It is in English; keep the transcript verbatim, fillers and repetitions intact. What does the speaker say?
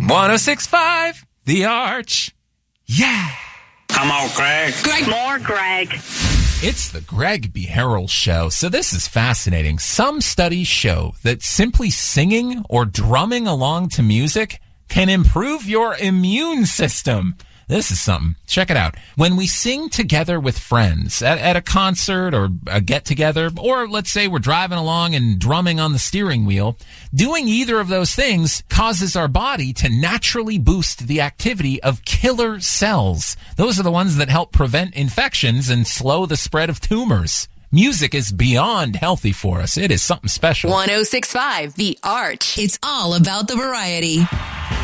one oh six point five, The Arch. Yeah. Come on, Greg. Greg. More Greg. It's the Greg B. Harrell Show. So this is fascinating. Some studies show that simply singing or drumming along to music can improve your immune system. This is something. Check it out. When we sing together with friends at, at a concert or a get-together, or let's say we're driving along and drumming on the steering wheel, doing either of those things causes our body to naturally boost the activity of killer cells. Those are the ones that help prevent infections and slow the spread of tumors. Music is beyond healthy for us. It is something special. one oh six point five, The Arch. It's all about the variety.